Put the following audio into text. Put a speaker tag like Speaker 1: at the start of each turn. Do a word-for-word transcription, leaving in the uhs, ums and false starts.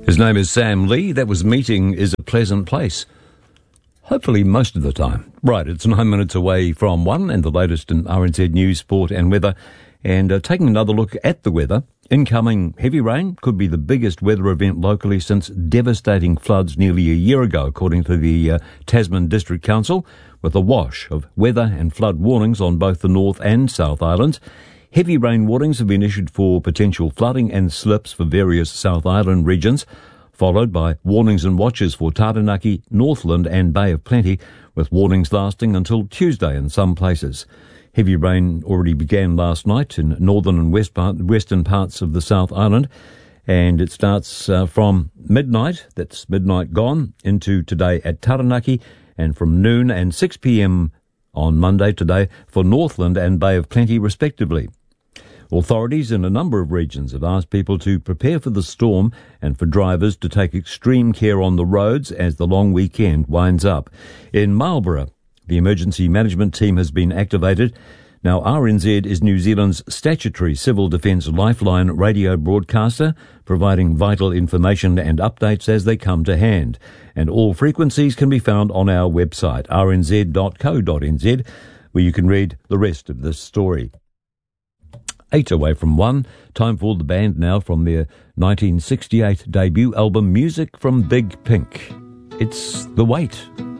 Speaker 1: His name is Sam Lee. That was Meeting is a Pleasant Place. Hopefully most of the time. Right, it's nine minutes away from one and the latest in R N Z News, Sport and Weather. And uh, taking another look at the weather, incoming heavy rain could be the biggest weather event locally since devastating floods nearly a year ago, according to the uh, Tasman District Council, with a wash of weather and flood warnings on both the North and South Islands. Heavy rain warnings have been issued for potential flooding and slips for various South Island regions, followed by warnings and watches for Taranaki, Northland and Bay of Plenty, with warnings lasting until Tuesday in some places. Heavy rain already began last night in northern and west part, western parts of the South Island, and it starts uh, from midnight, that's midnight gone, into today at Taranaki, and from noon and six p.m. on Monday today for Northland and Bay of Plenty respectively. Authorities in a number of regions have asked people to prepare for the storm and for drivers to take extreme care on the roads as the long weekend winds up. In Marlborough, the emergency management team has been activated. Now, R N Z is New Zealand's statutory civil defence lifeline radio broadcaster, providing vital information and updates as they come to hand. And all frequencies can be found on our website, r n z dot co dot n z, where you can read the rest of this story. Eight away from one. Time for the band now from their nineteen sixty-eight debut album, Music from Big Pink. It's The Wait.